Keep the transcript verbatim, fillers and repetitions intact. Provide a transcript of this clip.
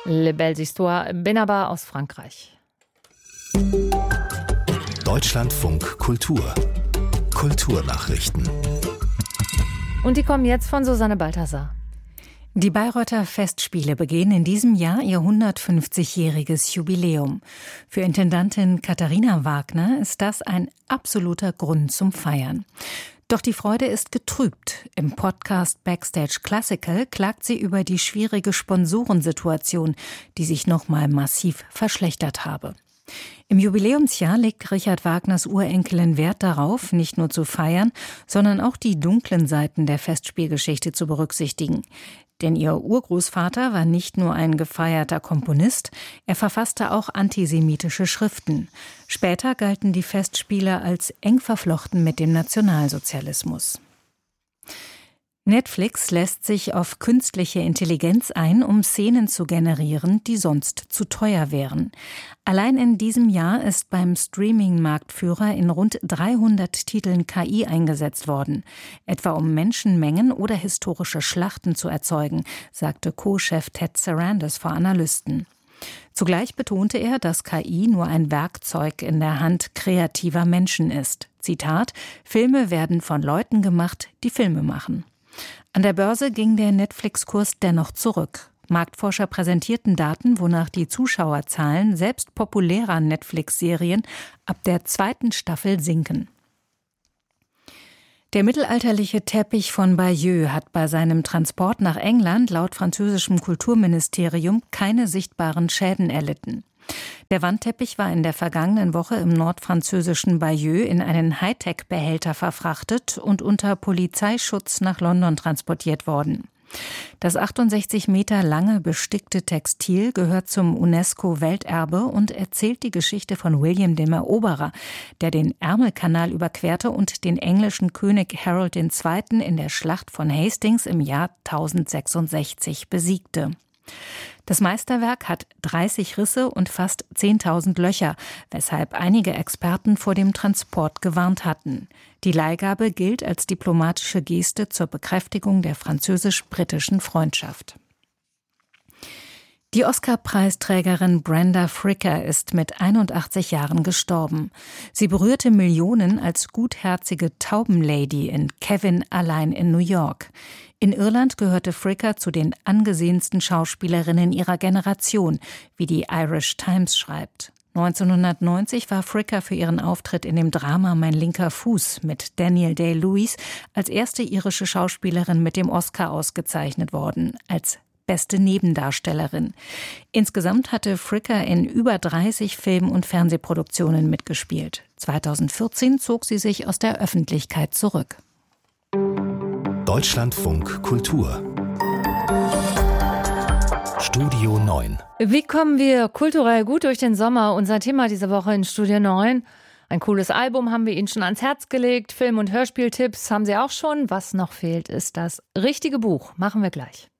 Les Belles Histoires, Benabar aus Frankreich. Deutschlandfunk Kultur. Kulturnachrichten. Und die kommen jetzt von Susanne Balthasar. Die Bayreuther Festspiele begehen in diesem Jahr ihr hundertfünfzigjähriges Jubiläum. Für Intendantin Katharina Wagner ist das ein absoluter Grund zum Feiern. Doch die Freude ist getrübt. Im Podcast Backstage Classical klagt sie über die schwierige Sponsorensituation, die sich nochmal massiv verschlechtert habe. Im Jubiläumsjahr legt Richard Wagners Urenkelin Wert darauf, nicht nur zu feiern, sondern auch die dunklen Seiten der Festspielgeschichte zu berücksichtigen. Denn ihr Urgroßvater war nicht nur ein gefeierter Komponist, er verfasste auch antisemitische Schriften. Später galten die Festspiele als eng verflochten mit dem Nationalsozialismus. Netflix lässt sich auf künstliche Intelligenz ein, um Szenen zu generieren, die sonst zu teuer wären. Allein in diesem Jahr ist beim Streaming-Marktführer in rund dreihundert Titeln K I eingesetzt worden, etwa um Menschenmengen oder historische Schlachten zu erzeugen, sagte Co-Chef Ted Sarandos vor Analysten. Zugleich betonte er, dass K I nur ein Werkzeug in der Hand kreativer Menschen ist. Zitat: Filme werden von Leuten gemacht, die Filme machen. An der Börse ging der Netflix-Kurs dennoch zurück. Marktforscher präsentierten Daten, wonach die Zuschauerzahlen selbst populärer Netflix-Serien ab der zweiten Staffel sinken. Der mittelalterliche Teppich von Bayeux hat bei seinem Transport nach England laut französischem Kulturministerium keine sichtbaren Schäden erlitten. Der Wandteppich war in der vergangenen Woche im nordfranzösischen Bayeux in einen Hightech-Behälter verfrachtet und unter Polizeischutz nach London transportiert worden. Das achtundsechzig Meter lange bestickte Textil gehört zum UNESCO-Welterbe und erzählt die Geschichte von William dem Eroberer, der den Ärmelkanal überquerte und den englischen König Harold der Zweite. In der Schlacht von Hastings im Jahr tausendsechsundsechzig besiegte. Das Meisterwerk hat dreißig Risse und fast zehntausend Löcher, weshalb einige Experten vor dem Transport gewarnt hatten. Die Leihgabe gilt als diplomatische Geste zur Bekräftigung der französisch-britischen Freundschaft. Die Oscar-Preisträgerin Brenda Fricker ist mit einundachtzig Jahren gestorben. Sie berührte Millionen als gutherzige Taubenlady in Kevin allein in New York. In Irland gehörte Fricker zu den angesehensten Schauspielerinnen ihrer Generation, wie die Irish Times schreibt. neunzehnhundertneunzig war Fricker für ihren Auftritt in dem Drama Mein linker Fuß mit Daniel Day-Lewis als erste irische Schauspielerin mit dem Oscar ausgezeichnet worden, als beste Nebendarstellerin. Insgesamt hatte Fricker in über dreißig Film- und Fernsehproduktionen mitgespielt. zweitausendvierzehn zog sie sich aus der Öffentlichkeit zurück. Deutschlandfunk Kultur. Studio neun. Wie kommen wir kulturell gut durch den Sommer? Unser Thema diese Woche in Studio neun. Ein cooles Album haben wir Ihnen schon ans Herz gelegt. Film- und Hörspieltipps haben Sie auch schon. Was noch fehlt, ist das richtige Buch. Machen wir gleich.